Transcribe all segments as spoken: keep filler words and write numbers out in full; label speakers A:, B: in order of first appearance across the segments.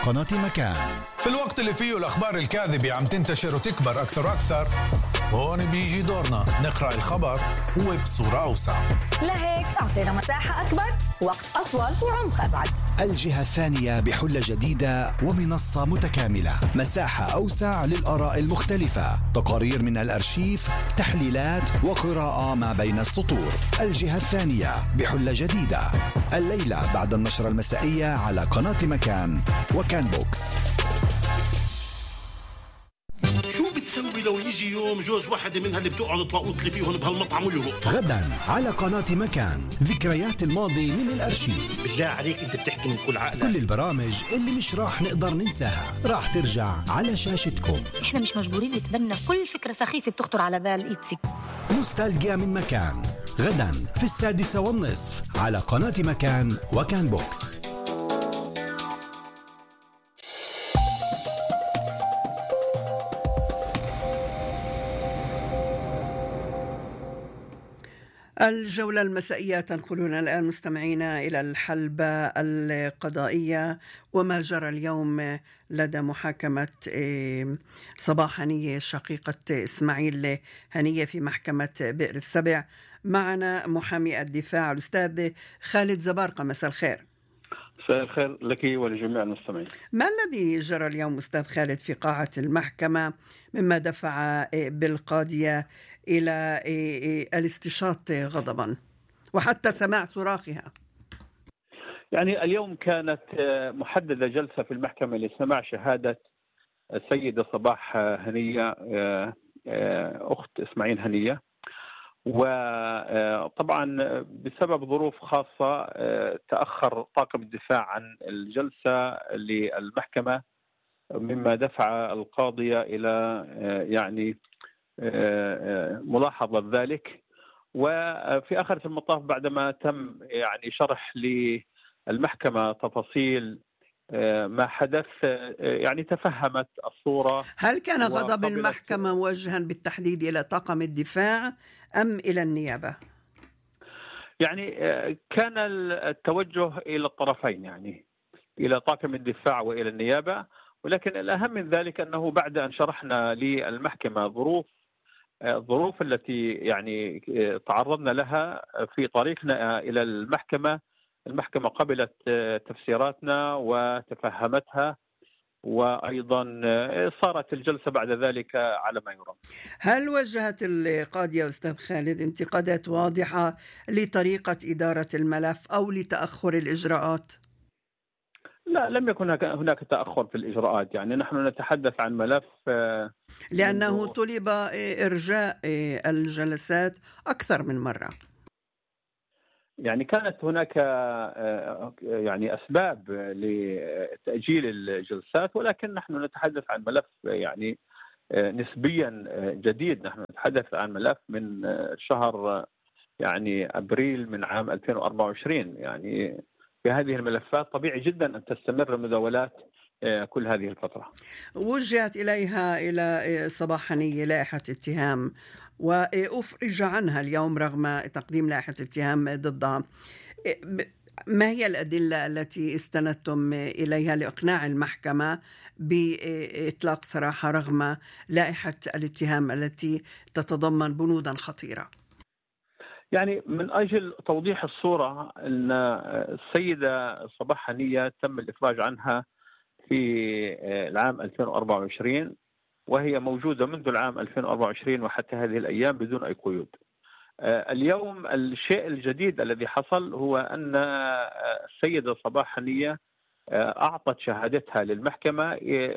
A: قناة مكان.
B: في الوقت اللي فيه الأخبار الكاذبة عم تنتشر وتكبر أكثر وأكثر، هون بيجي دورنا نقرأ الخبر وبصورة أوسع.
C: لهيك أعطينا مساحة أكبر، وقت أطول، وعمق أبعد.
A: الجهة الثانية بحلة جديدة ومنصة متكاملة، مساحة أوسع للآراء المختلفة، تقارير من الأرشيف، تحليلات وقراءة ما بين السطور. الجهة الثانية بحلة جديدة الليلة بعد النشرة المسائية على قناة مكان وكان بوكس.
D: شو بتسوي لو يجي يوم جوز واحدة منها اللي بتقعد تلاقوط لي فيهم بهالمطعم ويهرب؟
A: غدا على قناة مكان ذكريات الماضي من الأرشيف.
D: بالله عليك انت بتحكي من كل عقلك.
A: كل البرامج اللي مش راح نقدر ننساها راح ترجع على شاشتكم.
E: احنا مش مجبورين نتبنى كل فكرة سخيفة بتخطر على بال ايتسي.
A: نوستالجيا من مكان غدا في السادسة والنصف على قناة مكان وكان بوكس.
F: الجولة المسائية تنقلنا الآن مستمعينا إلى الحلبة القضائية وما جرى اليوم لدى محاكمة صباح هنية شقيقة إسماعيل هنية في محكمة بئر السبع. معنا محامي الدفاع الأستاذ خالد زبارقة. مساء الخير.
G: مساء الخير لك ولجميع المستمعين.
F: ما الذي جرى اليوم أستاذ خالد في قاعة المحكمة مما دفع بالقاضية إلى الاستشاط غضبا وحتى سماع صراخها؟
G: يعني اليوم كانت محددة جلسة في المحكمة لسماع شهادة السيدة صباح هنية أخت إسماعيل هنية، وطبعا بسبب ظروف خاصة تأخر طاقم الدفاع عن الجلسة للمحكمة مما دفع القاضية إلى يعني ملاحظة ذلك. وفي آخر المطاف بعدما تم يعني شرح للمحكمة تفاصيل ما حدث يعني تفهمت الصورة.
F: هل كان غضب المحكمة موجها بالتحديد إلى طاقم الدفاع أم إلى النيابة؟
G: يعني كان التوجه إلى الطرفين، يعني إلى طاقم الدفاع وإلى النيابة، ولكن الأهم من ذلك أنه بعد أن شرحنا للمحكمة ظروف الظروف التي يعني تعرضنا لها في طريقنا إلى المحكمة، المحكمة قبلت تفسيراتنا وتفهمتها، وأيضا صارت الجلسة بعد ذلك على ما يرام.
F: هل وجهت القاضية أستاذ خالد انتقادات واضحة لطريقة إدارة الملف أو لتأخر الإجراءات؟
G: لا، لم يكن هناك تأخر في الإجراءات. يعني نحن نتحدث عن ملف
F: لأنه طلب إرجاء الجلسات أكثر من مرة.
G: يعني كانت هناك يعني أسباب لتأجيل الجلسات، ولكن نحن نتحدث عن ملف يعني نسبيا جديد. نحن نتحدث عن ملف من شهر يعني أبريل من عام ألفين وأربعة وعشرين. يعني في هذه الملفات طبيعي جدا أن تستمر المداولات كل هذه الفترة.
F: وجهت إليها إلى صباح هنية لائحة اتهام وأفرج عنها اليوم رغم تقديم لائحة اتهام ضدها. ما هي الأدلة التي استندتم إليها لإقناع المحكمة بإطلاق سراحة رغم لائحة الاتهام التي تتضمن بنودا خطيرة؟
G: يعني من أجل توضيح الصورة، أن السيدة صباح هنية تم الإفراج عنها في العام ألفين وأربعة وعشرين، وهي موجودة منذ العام ألفين وأربعة وعشرين وحتى هذه الأيام بدون أي قيود. اليوم الشيء الجديد الذي حصل هو أن السيدة صباح هنية أعطت شهادتها للمحكمة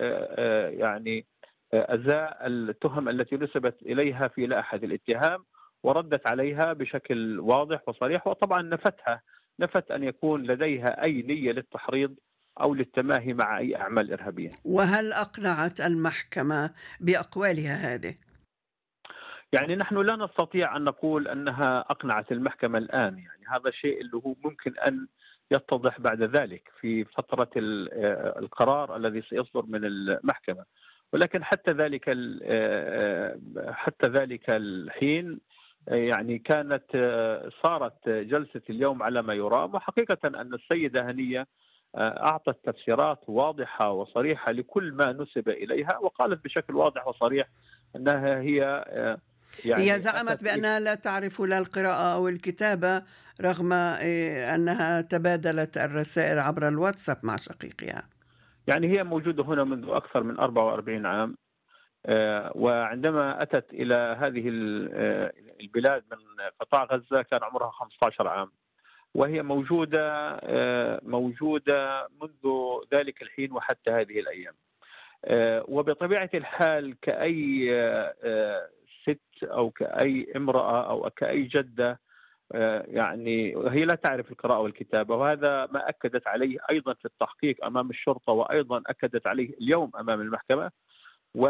G: يعني أزاء التهم التي نسبت إليها في لائحة الاتهام، وردت عليها بشكل واضح وصريح، وطبعا نفتها نفت أن يكون لديها أي نية للتحريض أو للتماهي مع أي أعمال إرهابية.
F: وهل أقنعت المحكمة بأقوالها هذه؟
G: يعني نحن لا نستطيع أن نقول أنها أقنعت المحكمة الآن، يعني هذا شيء اللي هو ممكن أن يتضح بعد ذلك في فترة القرار الذي سيصدر من المحكمة. ولكن حتى ذلك حتى ذلك الحين يعني كانت صارت جلسة اليوم على ما يرام، وحقيقة أن السيدة هنية أعطت تفسيرات واضحة وصريحة لكل ما نسب إليها، وقالت بشكل واضح وصريح أنها هي
F: يعني هي زعمت بأنها لا تعرف لا القراءة أو الكتابة، رغم أنها تبادلت الرسائل عبر الواتساب مع شقيقها.
G: يعني هي موجودة هنا منذ أكثر من أربعة وأربعين عام، وعندما أتت إلى هذه البلاد من قطاع غزة كان عمرها خمسة عشر عام، وهي موجودة موجودة منذ ذلك الحين وحتى هذه الأيام. وبطبيعة الحال كأي ست أو كأي امرأة أو كأي جدة، يعني هي لا تعرف القراءة والكتابة، وهذا ما أكدت عليه أيضا في التحقيق أمام الشرطة، وأيضا أكدت عليه اليوم أمام المحكمة. و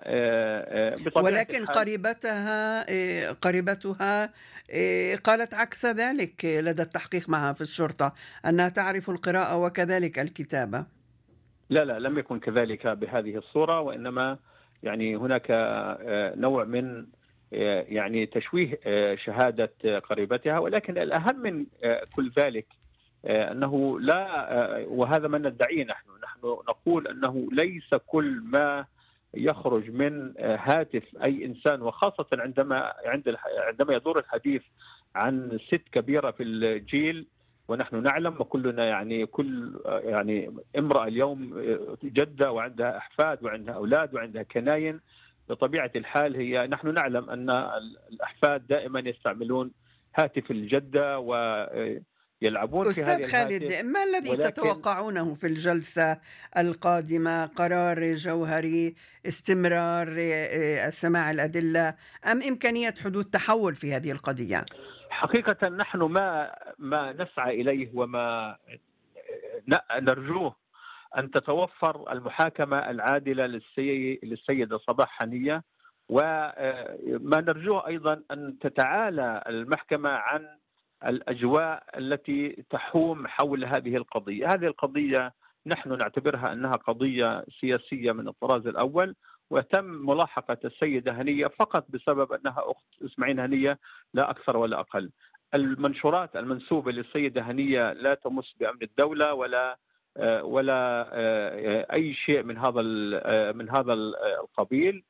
F: ولكن قريبتها قريبتها قالت عكس ذلك لدى التحقيق معها في الشرطة، أنها تعرف القراءة وكذلك الكتابة.
G: لا لا لم يكن كذلك بهذه الصورة، وإنما يعني هناك نوع من يعني تشويه شهادة قريبتها. ولكن الأهم من كل ذلك أنه لا، وهذا ما ندعيه نحن نحن نقول أنه ليس كل ما يخرج من هاتف أي إنسان، وخاصة عندما عندما يدور الحديث عن ست كبيرة في الجيل، ونحن نعلم وكلنا يعني كل يعني امرأة اليوم جدة وعندها أحفاد وعندها أولاد وعندها كناين، بطبيعة الحال هي نحن نعلم أن الأحفاد دائما يستعملون هاتف الجدة ويلعبون في هذه
F: أستاذ خالد، ما الذي تتوقعونه في الجلسة القادمة؟ قرار جوهري، استمرار سماع الأدلة، أم إمكانية حدوث تحول في هذه القضية؟
G: حقيقة نحن ما ما نسعى إليه وما نرجوه أن تتوفر المحاكمة العادلة للسيدة صباح حنية، وما نرجوه أيضا أن تتعالى المحكمة عن الأجواء التي تحوم حول هذه القضية. هذه القضية نحن نعتبرها أنها قضية سياسية من الطراز الأول، وتم ملاحقة السيدة هنية فقط بسبب أنها أخت إسماعيل هنية، لا أكثر ولا أقل. المنشورات المنسوبة للسيدة هنية لا تمس بأمن الدولة ولا ولا أي شيء من هذا من هذا القبيل.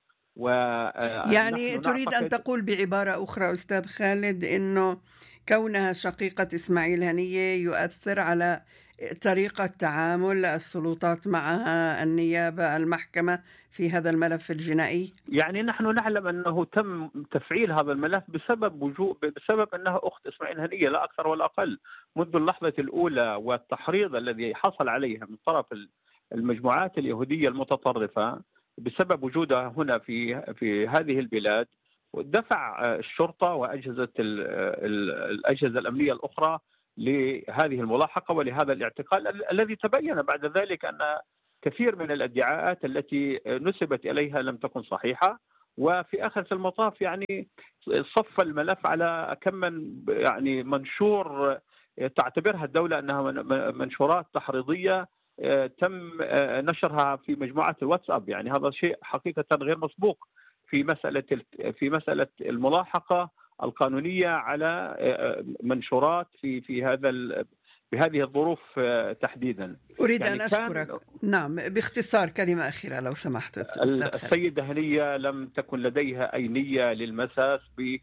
F: يعني تريد أن تقول بعبارة أخرى أستاذ خالد إنه كونها شقيقة إسماعيل هنية يؤثر على طريقة تعامل السلطات معها، النيابة، المحكمة في هذا الملف الجنائي؟
G: يعني نحن نعلم أنه تم تفعيل هذا الملف بسبب وجود بسبب أنها أخت إسماعيل هنية، لا أكثر ولا أقل، منذ اللحظة الأولى، والتحريض الذي حصل عليها من طرف المجموعات اليهودية المتطرفة بسبب وجودها هنا في في هذه البلاد، ودفع الشرطة وأجهزة الأجهزة الأمنية الأخرى لهذه الملاحقة ولهذا الاعتقال الذي تبين بعد ذلك أن كثير من الادعاءات التي نسبت إليها لم تكن صحيحة. وفي آخر المطاف يعني صف الملف على كم من يعني منشور تعتبرها الدولة أنها منشورات تحريضية تم نشرها في مجموعات الواتساب. يعني هذا شيء حقيقة غير مسبوق في مسألة في مسألة الملاحقة القانونية على منشورات في في هذا بهذه الظروف تحديدا.
F: أريد يعني أن أشكرك. نعم، باختصار كلمة أخيرة لو سمحت.
G: السيدة هنية لم تكن لديها أي نية للمساس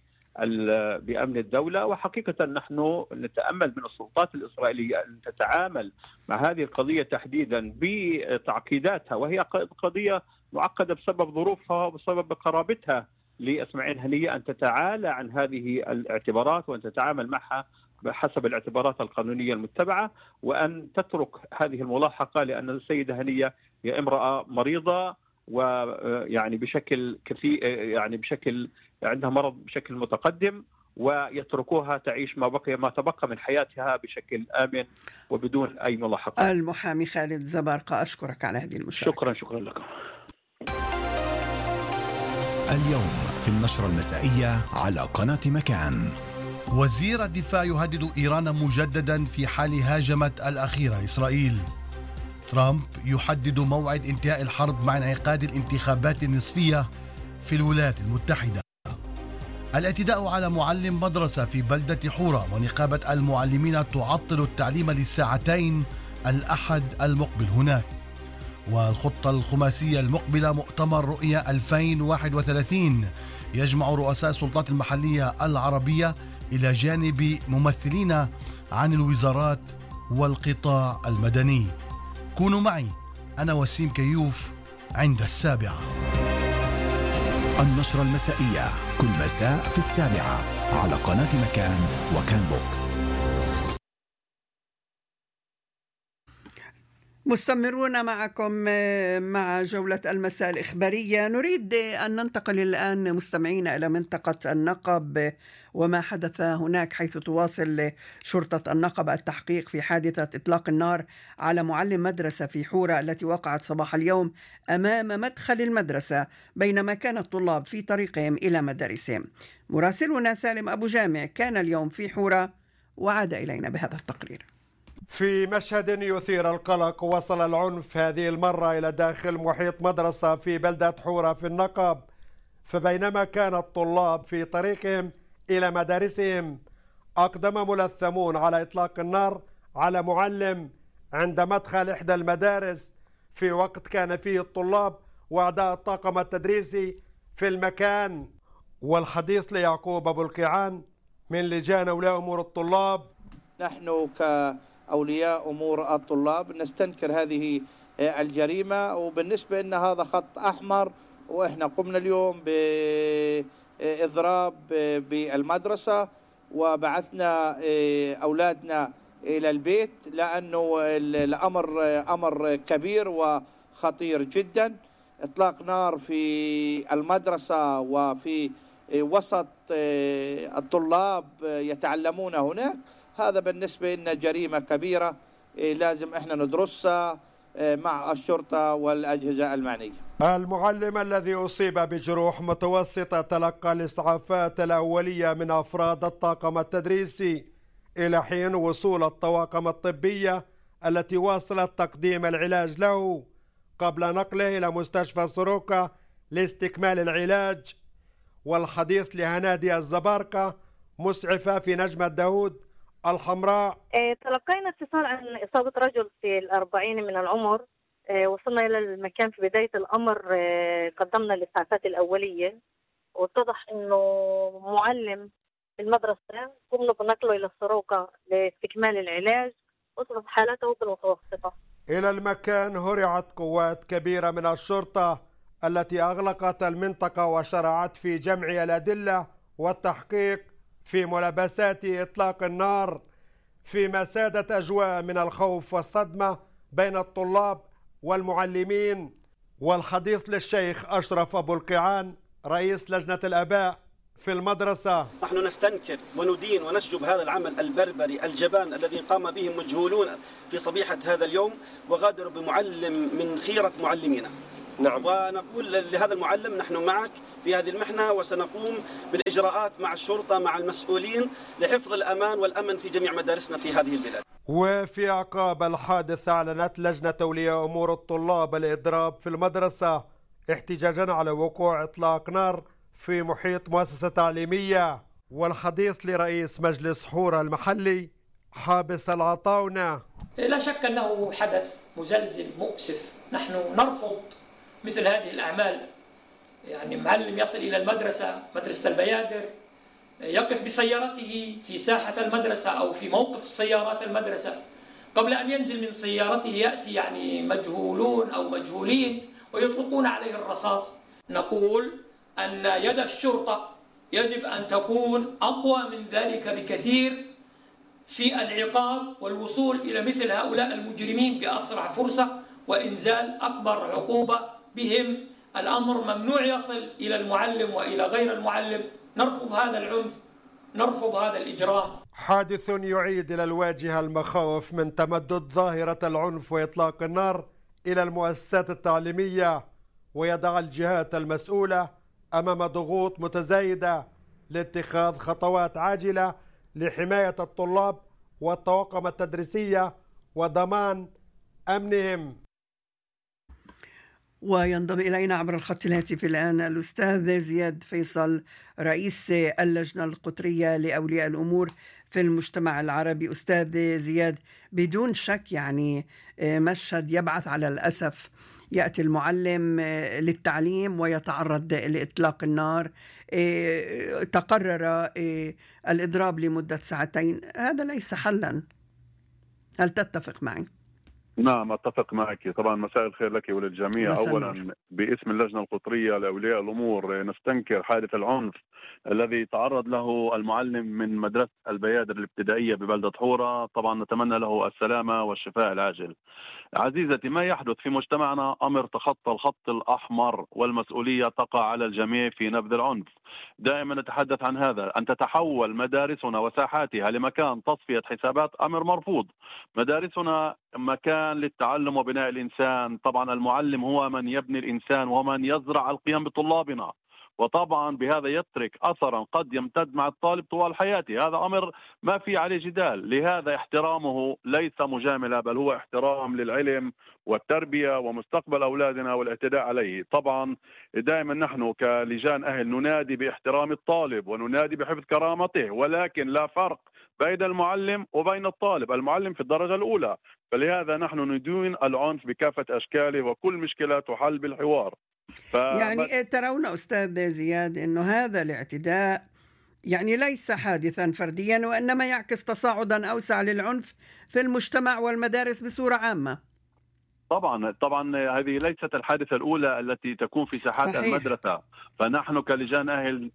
G: بأمن الدولة، وحقيقة نحن نتأمل من السلطات الإسرائيلية أن تتعامل مع هذه القضية تحديدا بتعقيداتها، وهي قضية معقدة بسبب ظروفها وبسبب قرابتها لإسماعيل هنية، أن تتعالى عن هذه الاعتبارات وأن تتعامل معها بحسب الاعتبارات القانونية المتبعة، وأن تترك هذه الملاحقة، لأن السيدة هنية هي امرأة مريضة ويعني بشكل كثير يعني بشكل عندها مرض بشكل متقدم، ويتركوها تعيش ما بقي ما تبقى من حياتها بشكل آمن وبدون أي ملاحقة.
F: المحامي خالد زبارقة، أشكرك على هذه المشاركة.
G: شكرا شكرا لكم.
A: اليوم في النشرة المسائية على قناة مكان.
H: وزير الدفاع يهدد إيران مجددا في حال هاجمت الأخيرة إسرائيل. ترامب يحدد موعد انتهاء الحرب مع انعقاد الانتخابات النصفية في الولايات المتحدة. الاعتداء على معلم مدرسة في بلدة حورة، ونقابة المعلمين تعطل التعليم للساعتين الأحد المقبل هناك. والخطة الخماسية المقبلة مؤتمر رؤية ألفين وواحد وثلاثين يجمع رؤساء السلطات المحلية العربية إلى جانب ممثلين عن الوزارات والقطاع المدني. كونوا معي، أنا وسيم كيوف عند السابعة.
A: النشرة المسائية كل مساء في السابعة على قناة مكان وكان بوكس.
F: مستمرون معكم مع جولة المساء الإخبارية. نريد أن ننتقل الآن مستمعين إلى منطقة النقب وما حدث هناك، حيث تواصل شرطة النقب التحقيق في حادثة إطلاق النار على معلم مدرسة في حورة التي وقعت صباح اليوم أمام مدخل المدرسة بينما كان الطلاب في طريقهم إلى مدارسهم. مراسلنا سالم أبو جامع كان اليوم في حورة وعاد إلينا بهذا التقرير.
I: في مشهد يثير القلق، وصل العنف هذه المرة إلى داخل محيط مدرسة في بلدة حورة في النقب، فبينما كان الطلاب في طريقهم إلى مدارسهم أقدم ملثمون على إطلاق النار على معلم عند مدخل إحدى المدارس في وقت كان فيه الطلاب وأعضاء الطاقم التدريسي في المكان. والحديث ليعقوب أبو القيعان من لجان أولياء أمور الطلاب.
J: نحن كأولياء أمور الطلاب نستنكر هذه الجريمة، وبالنسبة أن هذا خط أحمر، وإحنا قمنا اليوم بإضراب بالمدرسة وبعثنا أولادنا إلى البيت، لأنه الأمر أمر كبير وخطير جدا. إطلاق نار في المدرسة وفي وسط الطلاب يتعلمون هناك، هذا بالنسبة لنا جريمة كبيرة لازم احنا ندرسها مع الشرطة والأجهزة المعنية.
I: المعلم الذي أصيب بجروح متوسطة تلقى الإسعافات الأولية من أفراد الطاقم التدريسي إلى حين وصول الطواقم الطبية التي واصلت تقديم العلاج له قبل نقله إلى مستشفى سروكا لاستكمال العلاج. والحديث لهنادي الزبارقة مسعفة في نجمة داود الحمراء.
E: تلقينا اتصال عن إصابة رجل في الأربعين من العمر. وصلنا إلى المكان في بداية الأمر، قدمنا الإسعافات الأولية واتضح أنه معلم في المدرسة، قمنا بنقله إلى السروقة لاستكمال العلاج، وصلت حالته بالمتوسطة.
I: إلى المكان هرعت قوات كبيرة من الشرطة التي أغلقت المنطقة وشرعت في جمع الأدلة والتحقيق في ملابسات إطلاق النار، فيما سادت أجواء من الخوف والصدمة بين الطلاب والمعلمين. والحديث للشيخ أشرف أبو القيعان رئيس لجنة الآباء في المدرسة.
K: نحن نستنكر وندين ونشجب هذا العمل البربري الجبان الذي قام به مجهولون في صبيحة هذا اليوم وغادروا بمعلم من خيرة معلمينا. نعم. ونقول لهذا المعلم نحن معك في هذه المحنة، وسنقوم بالإجراءات مع الشرطة مع المسؤولين لحفظ الأمان والأمن في جميع مدارسنا في هذه البلاد.
I: وفي أعقاب الحادث أعلنت لجنة أولياء أمور الطلاب الإضراب في المدرسة احتجاجا على وقوع إطلاق نار في محيط مؤسسة تعليمية. والحديث لرئيس مجلس حورة المحلي حابس العطاونة.
L: لا شك أنه حدث مزلزل مؤسف، نحن نرفض مثل هذه الأعمال. يعني معلم يصل إلى المدرسة، مدرسة البيادر، يقف بسيارته في ساحة المدرسة أو في موقف سيارات المدرسة، قبل أن ينزل من سيارته يأتي يعني مجهولون أو مجهولين ويطلقون عليه الرصاص. نقول أن يد الشرطة يجب أن تكون أقوى من ذلك بكثير في العقاب والوصول إلى مثل هؤلاء المجرمين بأسرع فرصة وإنزال أكبر عقوبة بهم. الأمر ممنوع يصل إلى المعلم وإلى غير المعلم. نرفض هذا العنف، نرفض هذا الإجرام.
I: حادث يعيد إلى الواجهة المخاوف من تمدد ظاهرة العنف وإطلاق النار إلى المؤسسات التعليمية، ويضع الجهات المسؤولة أمام ضغوط متزايدة لاتخاذ خطوات عاجلة لحماية الطلاب والطواقم التدريسية وضمان أمنهم.
F: وينضم إلينا عبر الخط الهاتفي الآن الأستاذ زياد فيصل رئيس اللجنة القطرية لأولياء الأمور في المجتمع العربي. أستاذ زياد، بدون شك يعني مشهد يبعث على الأسف. يأتي المعلم للتعليم ويتعرض لإطلاق النار، تقرر الإضراب لمدة ساعتين. هذا ليس حلا، هل تتفق معي؟
M: نعم أتفق معك طبعا. مساء الخير لك وللجميع. أولا باسم اللجنة القطرية لأولياء الأمور نستنكر حادث العنف الذي تعرض له المعلم من مدرسة البيادر الابتدائية ببلدة حورة. طبعا نتمنى له السلامة والشفاء العاجل. عزيزتي، ما يحدث في مجتمعنا أمر تخطى الخط الأحمر، والمسؤولية تقع على الجميع في نبذ العنف. دائما نتحدث عن هذا. أن تتحول مدارسنا وساحاتها لمكان تصفية حسابات أمر مرفوض. مدارسنا مكان للتعلم وبناء الإنسان. طبعا المعلم هو من يبني الإنسان ومن يزرع القيم بطلابنا، وطبعا بهذا يترك أثرا قد يمتد مع الطالب طوال حياته. هذا أمر ما في عليه جدال. لهذا احترامه ليس مجاملة، بل هو احترام للعلم والتربية ومستقبل أولادنا والاعتداء عليه. طبعا دائما نحن كلجان أهل ننادي باحترام الطالب وننادي بحفظ كرامته، ولكن لا فرق بين المعلم وبين الطالب. المعلم في الدرجة الأولى، فلهذا نحن ندين العنف بكافة أشكاله، وكل مشكلة تحل بالحوار.
F: ف... يعني ترون أستاذ زياد أنه هذا الاعتداء يعني ليس حادثا فرديا، وإنما يعكس تصاعدا أوسع للعنف في المجتمع والمدارس بصورة عامة.
M: طبعا طبعا هذه ليست الحادثة الأولى التي تكون في ساحات صحيح. المدرسة. فنحن كلجان أهل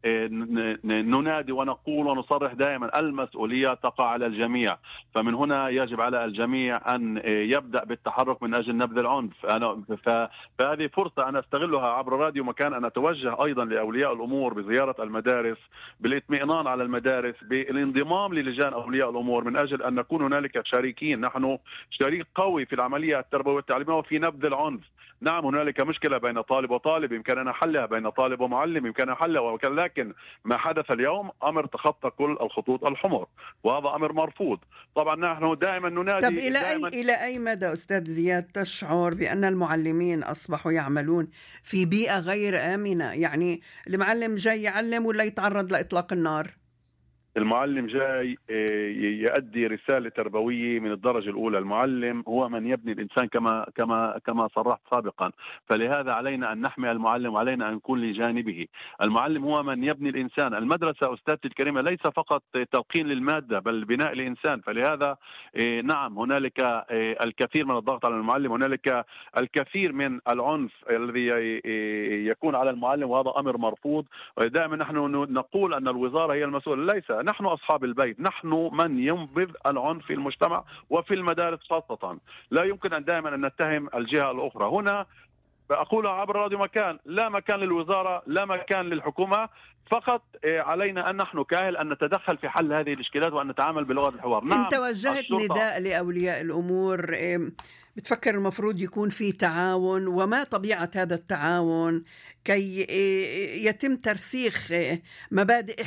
M: ننادي ونقول ونصرح دائما المسؤولية تقع على الجميع. فمن هنا يجب على الجميع أن يبدأ بالتحرك من أجل نبذ العنف. أنا فهذه فرصة أنا أستغلها عبر راديو مكان أن أتوجه أيضا لأولياء الأمور بزيارة المدارس، بالاطمئنان على المدارس، بالانضمام للجان أولياء الأمور من أجل أن نكون هنالك شريكين. نحن شريك قوي في العملية التربوية والتعليمية وفي نبذ العنف. نعم هنالك مشكلة بين طالب وطالب يمكن أن حلها، بين طالب ومعلم يمكن أن حلها، ولكن ما حدث اليوم أمر تخطى كل الخطوط الحمر، وهذا أمر مرفوض. طبعا نحن دائما ننادي.
F: طب إلى دائماً أي إلى أي مدى أستاذ زياد تشعر بأن المعلمين أصبحوا يعملون في بيئة غير آمنة؟ يعني المعلم جاي يعلم ولا يتعرض لإطلاق النار؟
M: المعلم جاي يؤدي رسالة تربوية من الدرجة الأولى. المعلم هو من يبني الإنسان كما كما كما صرحت سابقا. فلهذا علينا أن نحمي المعلم وعلينا أن نكون لجانبه. المعلم هو من يبني الإنسان. المدرسة أستاذتي الكريمة ليس فقط تلقين للمادة بل بناء الإنسان. فلهذا نعم هنالك الكثير من الضغط على المعلم، هنالك الكثير من العنف الذي يكون على المعلم، وهذا أمر مرفوض. ودائما نحن نقول أن الوزارة هي المسؤولة، ليس نحن أصحاب البيت. نحن من ينبذ العنف في المجتمع وفي المدارس خاصة. لا يمكن أن دائما أن نتهم الجهة الأخرى. هنا أقولها عبر راديو مكان، لا مكان للوزارة، لا مكان للحكومة. فقط علينا أن نحن كاهل أن نتدخل في حل هذه الإشكالات وأن نتعامل بلغة الحوار. نعم
F: أنت وجهت نداء لأولياء الأمور، بتفكر المفروض يكون في تعاون، وما طبيعة هذا التعاون كي يتم ترسيخ مبادئ